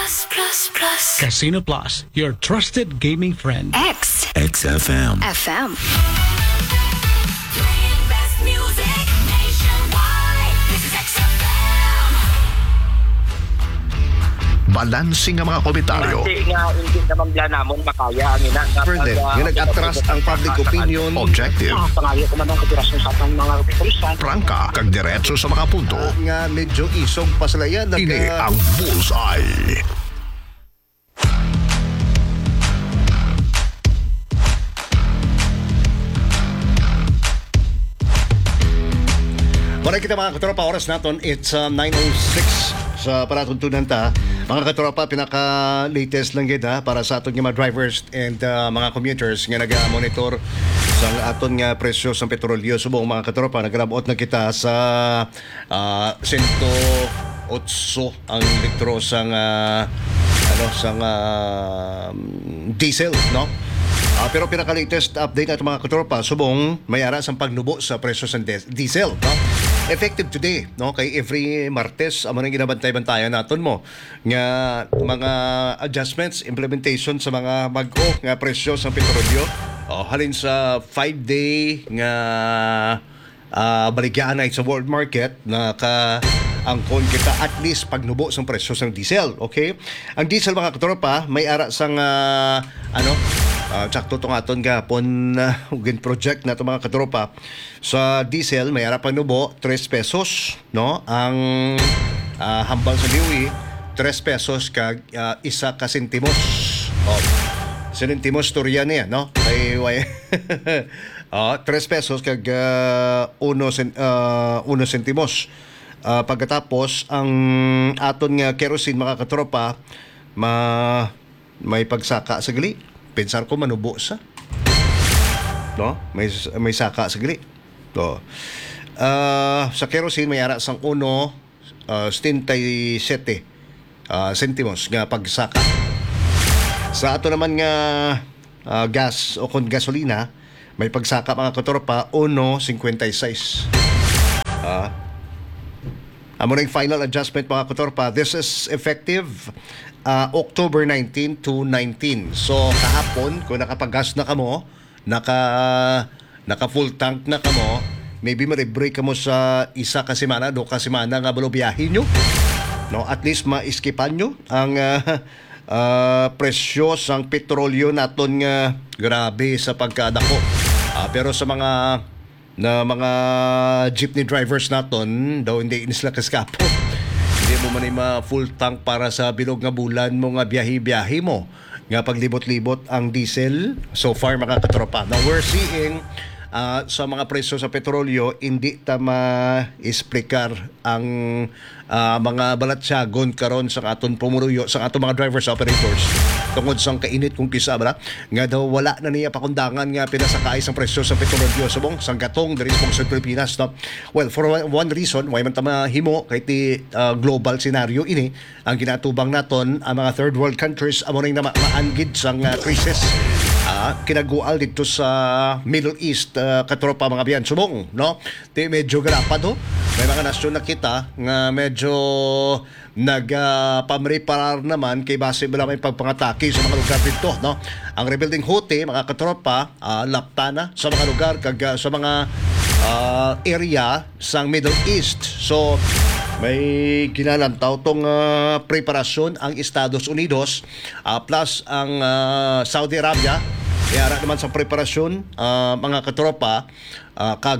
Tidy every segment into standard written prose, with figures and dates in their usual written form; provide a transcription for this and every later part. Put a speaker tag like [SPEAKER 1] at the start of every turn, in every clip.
[SPEAKER 1] Casino Plus, your trusted gaming friend.
[SPEAKER 2] XFM.
[SPEAKER 3] FM.
[SPEAKER 4] Best music nationwide. This is XFM.
[SPEAKER 2] Balansing ang mga komentaryo.
[SPEAKER 5] Hindi naman bla namon makaya ang ina.
[SPEAKER 6] Pwede, yung nag-atras ang public opinion.
[SPEAKER 2] Objective.
[SPEAKER 5] Pangayo ko man ang operasyon sa atong mga pulisan.
[SPEAKER 2] Prangka, kag diretso sa mga punto.
[SPEAKER 6] Nga medyo isog pa sila yan.
[SPEAKER 2] Ini ang Bullseye.
[SPEAKER 6] Wala kita mga katropa, oras natin, it's 9:06 sa palatuntunan ta. Mga katropa, pinaka-latest lang kita para sa aton mga drivers and mga commuters nga nag-monitor sa aton nga presyo sa petrolyo. Subong mga katropa, nagrabot na kita sa 108 ang litro sang diesel, no? Pero pinaka-latest update natin mga katropa, subong may ara sa pagnubo sa presyo sa diesel, no? Effective today, no? Kay every Martes, amo nang ginabantay-bantayan naton mo nga mga adjustments, implementation sa mga bag-o nga presyo sa petrolyo. Halin sa 5-day nga baligyan ay sa world market na angkon kita at least pagnubo sa presyo sa diesel, okay? Ang diesel mga katropa, may ara sang sakto tong aton gapon ugin project na itong mga katropa sa diesel may ara pagnubo 3 pesos, no? Ang hambal sa liwi 3 pesos kag 1 ka sentimos. Sentimos storya niya, no? Kay 3 pesos kag 1 sentimos. Pagkatapos ang aton nga kerosene mga katropa may pagsaka sa gali. Pensar ko manubo sa, no? May saka sa gali. So, sa kerosene may ara sang 1.77 sentimos nga pagsaka. Sa ato naman nga gas o kon gasolina may pagsaka mga katropa 1.56. Amo na yung final adjustment mga katorpa. This is effective October 19 to 19. So kahapon, kung nakapag-gas na kamo, naka full tank na kamo, maybe ma-break kamo sa 1 ka semana, 2 ka semana nga balo biyahin nyo. No, at least ma-iskipan nyo ang presyo sang petrolyo naton nga grabe sa pagkadako. Pero sa mga jeepney drivers naton daw hindi sila kaskapo. Hindi mo man full tank para sa bilog nga bulan mo nga biyahe mo nga paglibot-libot ang diesel so far mga katropa. Now we're seeing sa mga presyo sa petrolyo hindi ta ma-explicar ang mga balatsyagon karon sa aton pumuruyo sa aton mga drivers operators tungod sa kainit kung kisa ba nga daw wala na niya pakundangan nga pinasakay sa presyo sa petrolyo subong sang gatong diri sa Pilipinas, no? Well, for one reason why man ta mahimo kay ti global scenario ini ang ginatubang naton ang mga third world countries amo ning maanggid sang krisis kinagual dito sa Middle East katropa mga biyan subong, no? Ti medyo grapado may mga nasyon na kita nga medyo nagpamreparar naman kay base ba may pagpangatake sa mga lugar dito, no? Ang rebuilding Houthi mga katropa laptana sa mga lugar kag sa mga area sa Middle East. So may ginalantaw tong preparasyon ang Estados Unidos plus ang Saudi Arabia. Kaya naman sa preparasyon mga katropa kag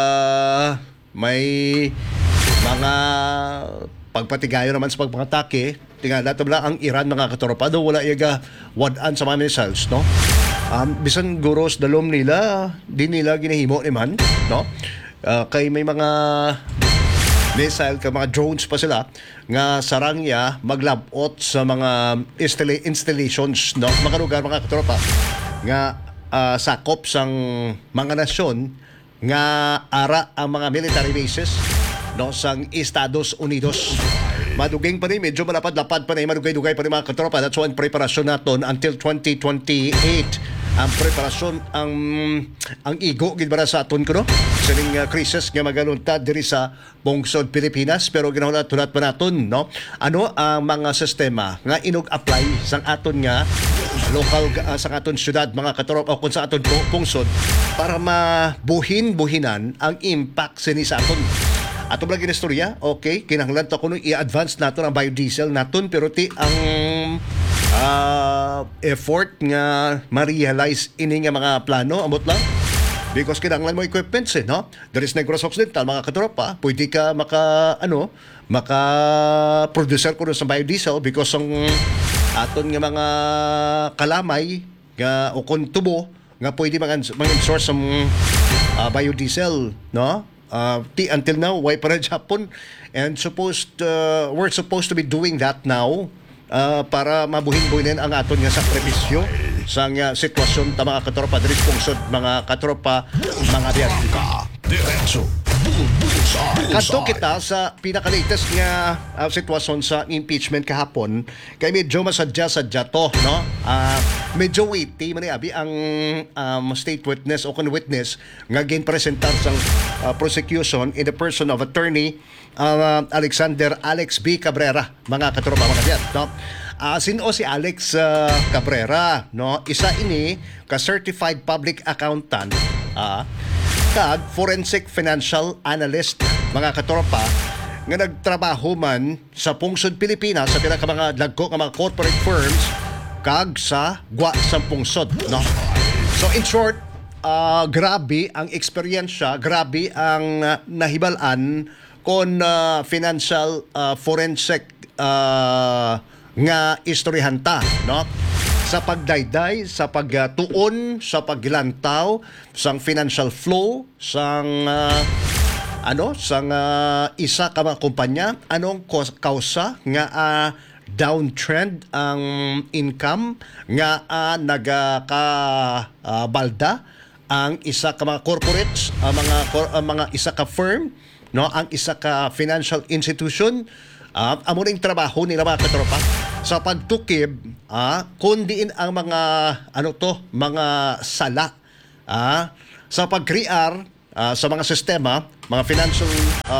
[SPEAKER 6] may mga pagpatigayo naman sa pagpangatake. Tingala tabla ang Iran mga katropa do wala iga wadaan sa mga missiles, no? Bisan guros dalom nila di nila ginahimo ni man, no? Kay may mga missile ka mga drones pa sila nga sarangya maglabot sa mga installations, no? Mga lugar mga katropa nga sakop sang mga nasyon nga ara ang mga military bases, no, sang Estados Unidos. Maduging pa rin, medyo malapad-lapad pa rin, madugay-dugay pa rin mga katropa. That's one preparasyon natin until 2028. ang preparasyon ang igo gid bara sa aton kuno sining krisis nga magaluntad diri sa bungsod Pilipinas, pero ginahulat-hulat pa naton no ano ang mga sistema nga inog-apply sang aton nga local sa aton syudad mga katorop o kung sa aton bungsod para mabuhin-buhinan ang impact sini sa aton. Ato ba ginistorya? Okay, kinahanglan ta kuno i-advance naton ang biodiesel naton, pero ti ang effort nga ma-realize ini nga mga plano amot lang because kinahanglan mo equipments no. There is Negros Occidental mga katropa, pwede ka maka producer kuno sa biodiesel because ang aton nga mga kalamay nga o kung tubo nga pwede mag-source ng biodiesel no. Until now, why para Japon? And we're supposed to be doing that now para mabuhin-buhinin ang aton nga sakripisyo sa sitwasyon ta mga katropa diri pungsod mga katropa mga biyan.
[SPEAKER 2] Diretso. Bullseye.
[SPEAKER 6] Kadto kita sa pinaka-latest nga sitwasyon sa impeachment kahapon kay medyo masadya-sadya to no. Medyo weighty man abi ang state witness o kun witness nga ginpresentar sang prosecution in the person of attorney Alexander Alex B. Cabrera mga katropa mga biyan no. Sino si Alex Cabrera no, isa ini ka certified public accountant kag forensic financial analyst mga katropa nga nagtrabaho man sa pungsod Pilipinas sa pinaka mga dagko nga mga corporate firms kag sa sa pungsod no. So in short, grabe ang eksperyensya, grabe ang nahibalan kon financial forensic nga istoryahanta no sa pagdayday, sa pagtuon, sa paglantaw sang financial flow sang isa ka mga kumpanya, anong kausa nga downtrend ang income nga nagakabalda ang isa ka mga corporates, mga isa ka firm no, ang isa ka financial institution. Amo ring trabaho nila mga katropa sa pagtukib kundiin ang mga mga sala sa pagkrear sa mga sistema, mga financial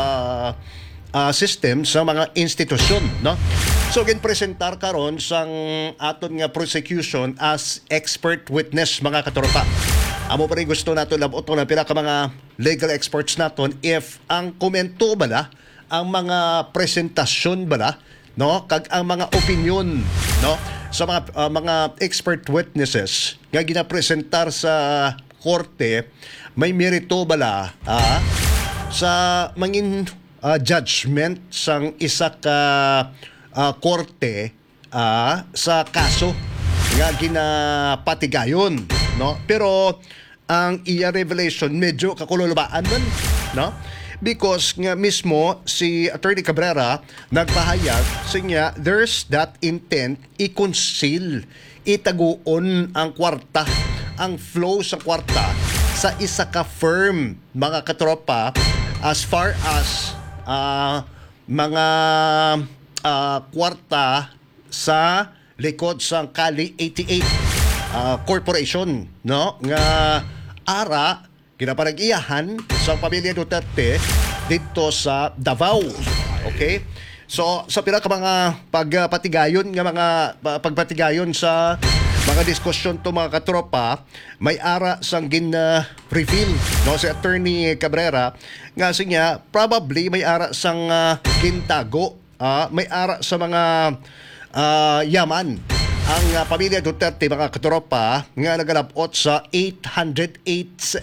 [SPEAKER 6] system sa mga institusyon no. So ginpresentar karon sang aton nga prosecution as expert witness mga katropa. Amo pa rin gusto nato labot na pila ka mga legal experts naton if ang komento bala, ang mga presentasyon bala no, kag ang mga opinion no sa mga expert witnesses nga ginapresentar sa korte may merito bala sa mangin judgment sang isa ka korte sa kaso nga ginapatigayon no. Pero ang iya revelation medyo kakululubaan man no, because nga mismo si Attorney Cabrera nagpahayag siya there's that intent i-conceal, itaguon ang kwarta, ang flow sa kwarta sa isa ka firm mga katropa as far as mga kwarta sa likod sang Kali 88 Corporation no nga ara ginapanag-iyahan sa pamilya Duterte dito sa Davao. Okay? So sa pila ka mga pagpatigayon sa mga diskusyon to mga katropa, may ara sang reveal no si Attorney Cabrera nga siya probably may ara sang gintago, may ara sa mga yaman ang pamilya Duterte mga katropa nga nagalabot sa 817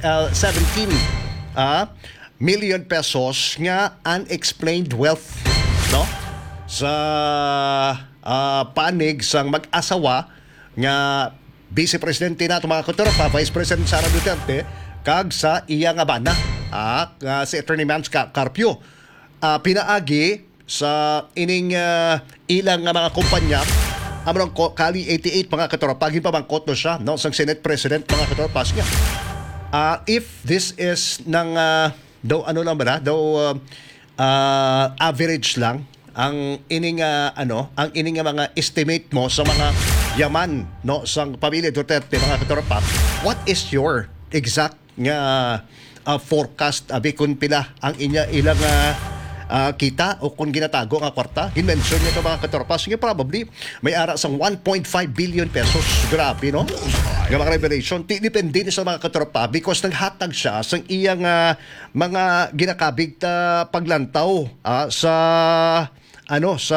[SPEAKER 6] million pesos nga unexplained wealth no sa panig sang mag-asawa nga Vice Presidente nato mga katropa, Vice President Sara Duterte kag sa iya nga bana si Attorney Mans Carpio pinaagi sa ining ilang nga mga kumpanya among Kali 88 mga katropa ginpamangkot no siya no sang Senate President mga katropa niya. If this is ng daw average lang ang ining ang ining mga estimate mo sa mga yaman no sang pamilya Duterte mga katropa, what is your exact nga forecast abi kung pila ang ilang kita o kung ginatago nga kwarta? Ginmention niya ito mga katropa. Sige, probably may ara sang 1.5 billion pesos. Grabe, no? Nga mga revelation. Depende sa mga katropa because naghatag siya sa iyang mga ginakabig ta paglantaw sa sa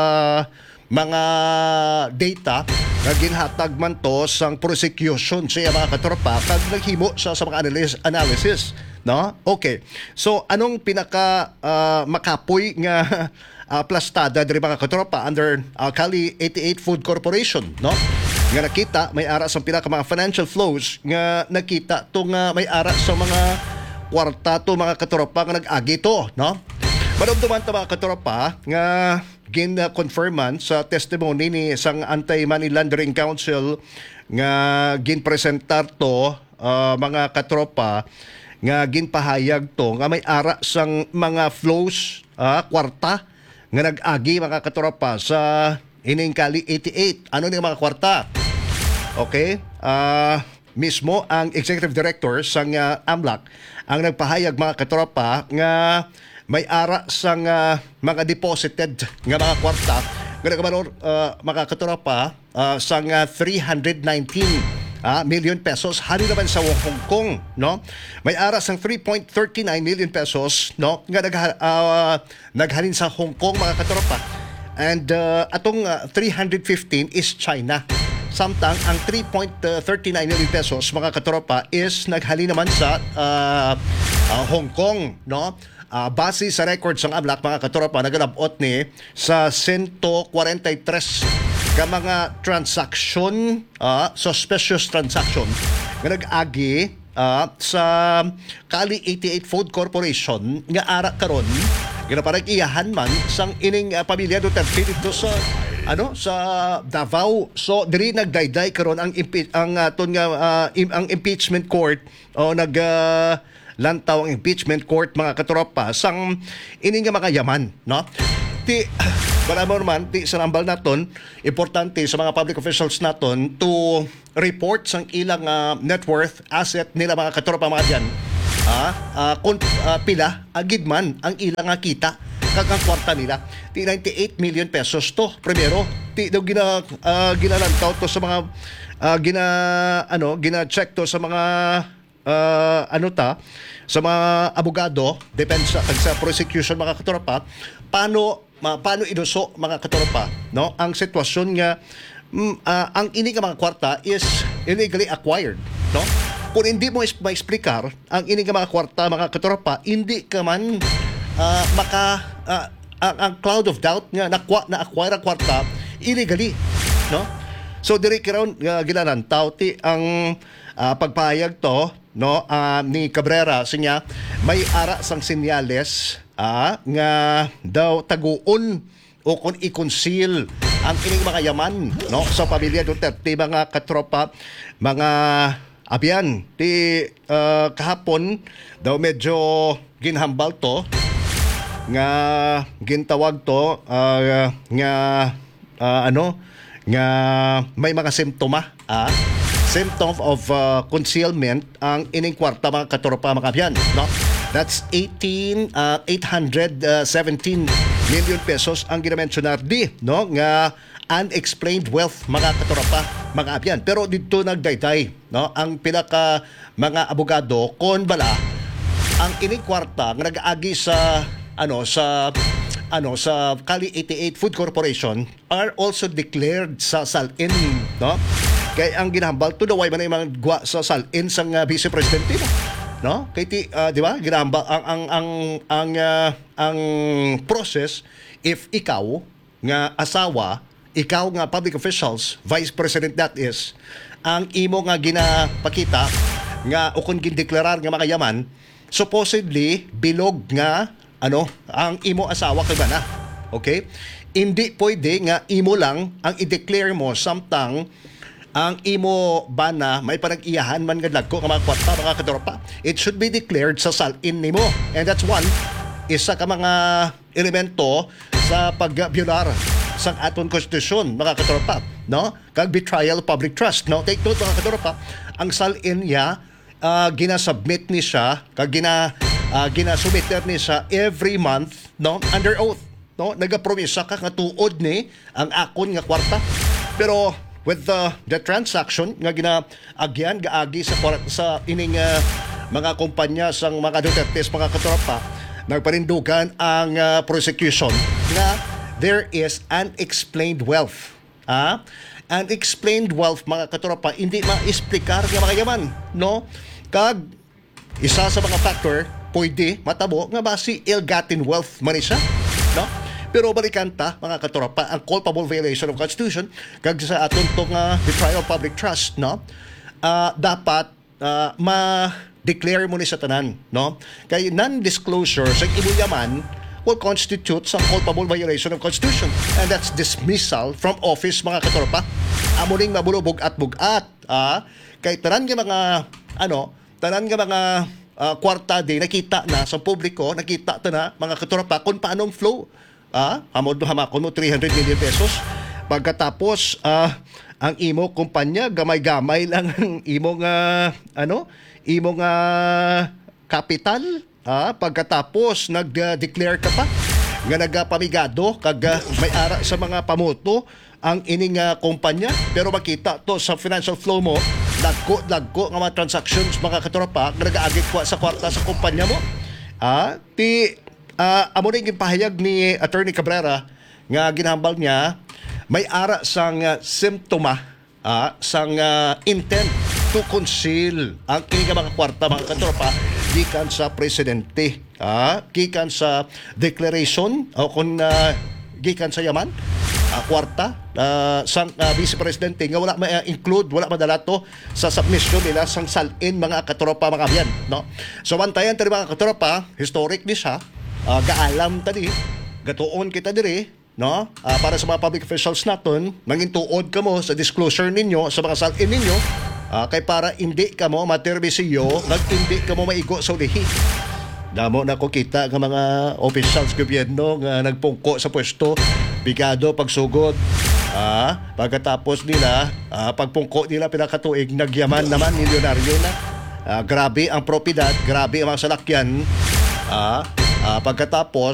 [SPEAKER 6] mga data na ginhatag man to sang prosecution sa mga katropa kag naghimo sa mga analysis. No? Okay. So, anong pinaka makapoy nga plastada diri mga katropa under Cali 88 Food Corporation, no? Nga nakita may ara sa pinaka mga financial flows nga nakita to nga may ara sa mga kwarta to mga katropa nga nag-agi to, no? Madumduman ta mga katropa nga gin-confirman sa testimony ni sang Anti-Money Laundering Council nga ginpresentar to mga katropa nga ginpahayag to nga may ara sang mga flows kwarta nga nag-agi mga katropa sa ining Cali 88. Ano ni mga kwarta? Okay? Mismo ang executive director sang AMLAC ang nagpahayag mga katropa nga may ara sang mga deposited nga mga kwarta nga nagkabalor mga katropa sang 319 million pesos hari naman sa Hong Kong, no? May aras ng 3.39 million pesos, no? Nga naghalin sa Hong Kong mga katropa. And atong 315 is China. Samtang ang 3.39 million pesos mga katropa is naghalin naman sa Hong Kong, no? Base sa records ng AMLAC mga katropa, nagalabot ni sa 143 ka mga transaction, suspicious transaction nga nag-agi sa Cali 88 Food Corporation nga ara karon ginaparag iyahan man sang ining pamilya Duterte dito sa sa Davao. So diri nagdayday karon ang ang impeachment court o lantaw ang impeachment court mga katropa sang ining mga yaman, no? Wala mo naman, sa nambal naton, importante sa mga public officials naton to report sang ilang net worth, asset nila mga katropa mga dyan. Kung pila, agid man ang ilang kita, kag ang kwarta nila. 98 million pesos to. Primero, daw ginalantaw to sa mga, gina-check to sa mga, sa mga abogado, depensa, sa prosecution mga katropa, paano inuso mga katropa, no? Ang sitwasyon nga ang ini ka mga kwarta is illegally acquired, no? Kung hindi mo ma-explicar ang ini ka mga kwarta mga katropa, hindi ka man ang cloud of doubt nga na-acquire ang kwarta illegally, no? So diri karon gilanantaw ti ang pagpahayag to, no, ni Cabrera sinya may ara sang senyales nga daw taguon o kung i-conceal ang ining mga yaman, no, sa pamilya Duterte mga katropa, mga abyan. Kahapon daw medyo ginhambal to nga gintawag to nga may mga simptoma symptom of concealment ang ining kwarta mga katropa mga abyan, no? That's 817 million pesos ang ginamensionar no? Nga unexplained wealth mga katropa mga abyan. Pero dito nagdayday, no? Ang pinaka mga abogado kon bala ang ining kwarta nga nag-agi sa sa Cali 88 Food Corporation are also declared sa SALIN, no? Kaya ang ginahambal to daway man ay mga gwa sa SALIN sang Vice Presidente, no? Kay di ba ginahambal ang process if ikaw nga asawa, ikaw nga public officials, Vice President that is, ang imo nga ginapakita nga o kung gindeklarar nga mga yaman, supposedly bilog nga ang imo asawa kay bana. Okay? Hindi pwede nga imo lang ang i-declare mo samtang ang imo bana may panag-iyahan man nga dagko nga mga kwarta mga katropa. It should be declared sa SALIN nimo. And that's one isa ka mga elemento sa pag-violar sang aton konstitusyon, mga katropa, no? Kag betrayal of public trust, no? Take note, mga katropa, ang salin niya ginasubmit ni siya, kag ginasubmiter ni siya every month, no? Under oath, no? Nagapromisa ka nga tuod ni ang akon nga kwarta. Pero with the transaction nga ginaagyan gaagi sa ining mga kumpanya sang mga Dutertes, mga katropa, nagparindugan ang prosecution nga there is unexplained wealth. Unexplained wealth, mga katropa, hindi ma-explicar nga mga yaman, no? Kag isa sa mga factor pwede matabo nga basi ill-gotten wealth man siya, no? Pero balikan ta, mga katropa, ang culpable violation of Constitution kag sa aton tong betrayal of public trust, no? Dapat ma-declare mo ni sa tanan, no? Kay non-disclosure sa ibuyaman will constitute some culpable violation of Constitution, and that's dismissal from office, mga katropa. Amo ning mabulubog at bugat, kay tanan nga mga kwarta di nakita na sa publiko, nakita ta na, mga katropa, kung paanong flow. Amod hamakon mo 300 million pesos. Pagkatapos ang imo kumpanya gamay-gamay lang ang imong kapital. Pagkatapos nag-declare ka pa nga nagapamigado kag may ara sa mga pamoto ang ining kumpanya, pero makita to sa financial flow mo dagko nga mga transactions, mga katropa, nga nagaagit kwa sa kwarta sa kumpanya mo. Amo rin pahayag ni Attorney Cabrera nga ginambal niya may ara sang simptoma sang intent to conceal ang ining mga kwarta, mga katropa, gikan sa presidente, gikan sa declaration o kung gikan sa yaman kwarta sang vice presidente nga wala ma-include, wala madala to sa submission nila sang salin, mga katropa, mga abyan, no? So bantayan tadi, mga katropa, historic ni siya. Gaalam tadi, gatuon kita diri, no? Para sa mga public officials naton, mangintuod ka mo sa disclosure ninyo sa mga salin ninyo, kay para hindi ka mo materbisiyo, hindi ka mo maigo sa ulihi. Damo na ko kita ng mga officials gobyerno nga nagpungko sa pwesto, bigado pagsugod. Pagkatapos nila, pagpungko nila pinakatuig, nagyaman naman, milyonaryo na. Grabe ang propiedad, grabe ang mga salakyan. Pagkatapos